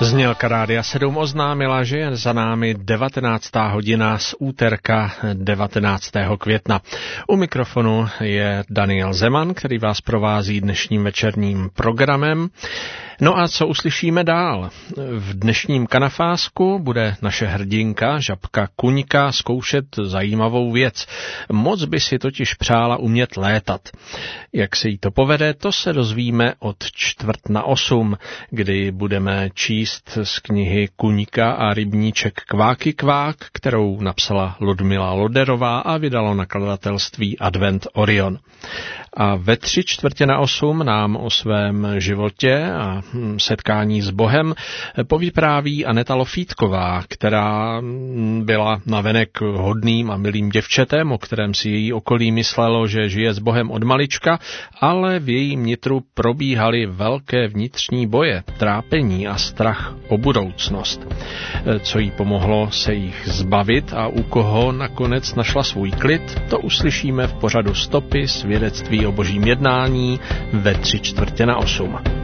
Znělka Rádia 7 oznámila, že je za námi 19. hodina z úterka 19. května. U mikrofonu je Daniel Zeman, který vás provází dnešním večerním programem. No a co uslyšíme dál? V dnešním kanafásku bude naše hrdinka, žabka Kuňka, zkoušet zajímavou věc. Moc by si totiž přála umět létat. Jak se jí to povede, to se dozvíme od 7:45, kdy budeme číst z knihy Kuňka a rybníček Kváky kvák, kterou napsala Ludmila Loderová a vydalo nakladatelství Advent Orion. A ve 7:45 nám o svém životě a setkání s Bohem povypráví Aneta Lofítková, která byla navenek hodným a milým děvčetem, o kterém si její okolí myslelo, že žije s Bohem od malička, ale v jejím nitru probíhaly velké vnitřní boje, trápení a strach o budoucnost. Co jí pomohlo se jich zbavit a u koho nakonec našla svůj klid, to uslyšíme v pořadu Stopy, svědectví o božím jednání ve 7:45.